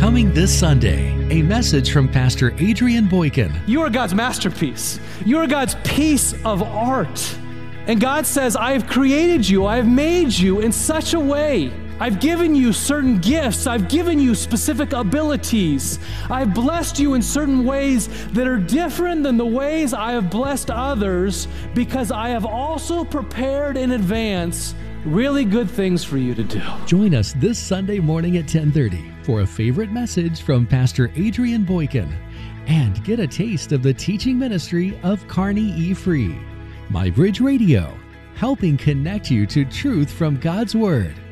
Coming this Sunday, a message from Pastor Adrian Boykin. You are God's masterpiece. You are God's piece of art. And God says, I have created you. I have made you in such a way. I've given you certain gifts. I've given you specific abilities. I've blessed you in certain ways that are different than the ways I have blessed others, because I have also prepared in advance really good things for you to do. Join us this Sunday morning at 10:30 for a favorite message from Pastor Adrian Boykin, and get a taste of the teaching ministry of Carney E. Free. MyBridge Radio, helping connect you to truth from God's Word.